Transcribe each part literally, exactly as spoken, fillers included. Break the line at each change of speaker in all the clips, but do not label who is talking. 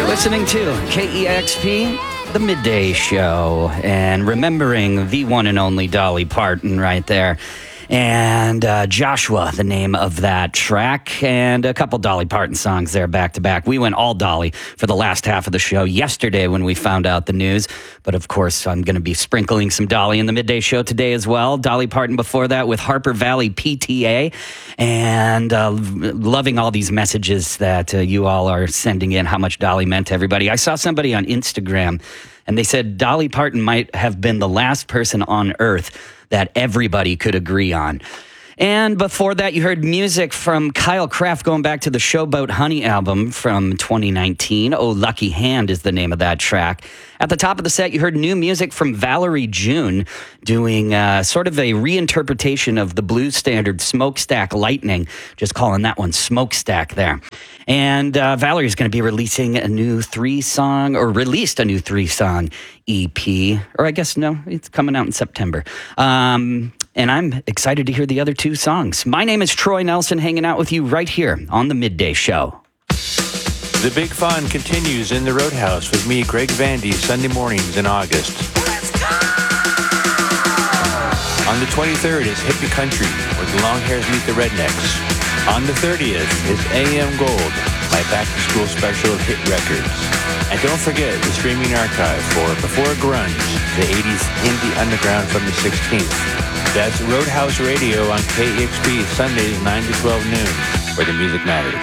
You're listening to K E X P, the Midday Show, and remembering the one and only Dolly Parton right there. And uh, Joshua, the name of that track, and a couple Dolly Parton songs there back to back. We went all Dolly for the last half of the show yesterday when we found out the news. But of course, I'm going to be sprinkling some Dolly in the Midday Show today as well. Dolly Parton before that with Harper Valley P T A. And uh, loving all these messages that uh, you all are sending in, how much Dolly meant to everybody. I saw somebody on Instagram, and they said Dolly Parton might have been the last person on earth that everybody could agree on. And before that, you heard music from Kyle Craft going back to the Showboat Honey album from twenty nineteen. Oh, Lucky Hand is the name of that track. At the top of the set, you heard new music from Valerie June doing uh, sort of a reinterpretation of the blues standard Smokestack Lightning, just calling that one Smokestack there. And uh, Valerie's going to be releasing a new three-song, or released a new three-song E P, or I guess, no, it's coming out in September. Um... And I'm excited to hear the other two songs. My name is Troy Nelson, hanging out with you right here on The Midday Show.
The big fun continues in the Roadhouse with me, Greg Vandy, Sunday mornings in August. Let's go! On the twenty-third is Hippie Country, where the long hairs meet the rednecks. On the thirtieth is A M Gold, my back-to-school special of hit records. And don't forget the streaming archive for Before Grunge, the eighties indie underground from the sixteenth. That's Roadhouse Radio on K E X P, Sundays nine to twelve noon, where the music matters.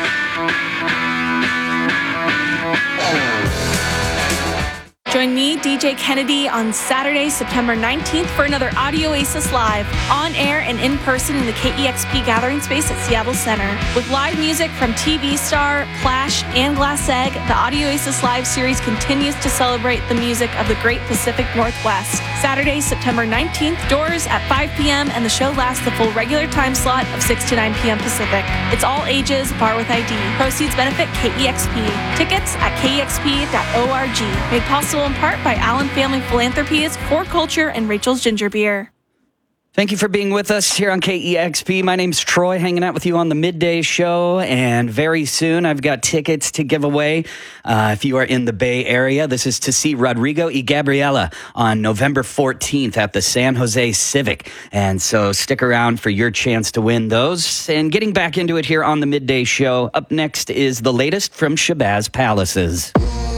Join me, D J Kennedy, on Saturday, September nineteenth for another Audio Oasis Live, on air and in person in the K E X P Gathering Space at Seattle Center. With live music from T V star, Clash, and Glass Egg, the Audio Oasis Live series continues to celebrate the music of the Great Pacific Northwest. Saturday, September nineteenth, doors at five p.m. and the show lasts the full regular time slot of six to nine p.m. Pacific. It's all ages, bar with I D. Proceeds benefit K E X P. Tickets at K E X P dot org. Made possible in part by Allen Family Philanthropies, For Culture, and Rachel's Ginger Beer.
Thank you for being with us here on K E X P. My name's Troy, hanging out with you on the Midday Show, and very soon I've got tickets to give away. Uh, if you are in the Bay Area, this is to see Rodrigo y Gabriela on November fourteenth at the San Jose Civic, and so stick around for your chance to win those. And getting back into it here on the Midday Show, up next is the latest from Shabazz Palaces.